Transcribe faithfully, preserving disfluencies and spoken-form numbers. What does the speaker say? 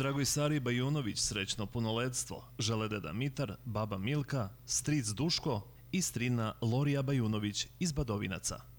Dragoj Sari Bajunović srećno punoletstvo žele deda Mitar, baba Milka, stric Duško i strina Lorija Bajunović iz Badovinaca.